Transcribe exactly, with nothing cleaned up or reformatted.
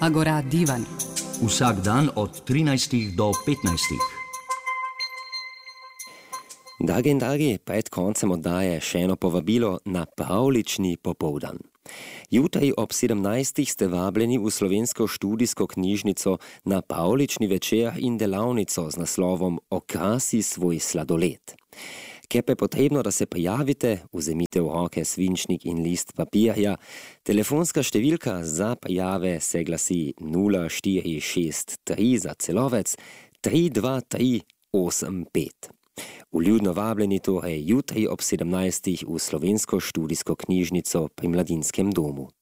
Agora Divan. Vsak dan od trinajstih do petnajstih. Dragi in dragi, pred koncem oddaje še eno povabilo na pravlični popoldan. Jutri ob sedemnajstih ste vabljeni v Slovensko študijsko knjižnico na pravlični večer in delavnico z naslovom Okrasi svoj sladoled. Ker pa je potrebno, da se prijavite, vzemite v roke svinčnik in list papirja. Telefonska številka za prijave se glasi nula štiri šest tri za Celovec tri dva tri osem pet. Vljudno vabljeni torej jutri ob sedemnajstih v Slovensko študijsko knjižnico pri Mladinskem domu.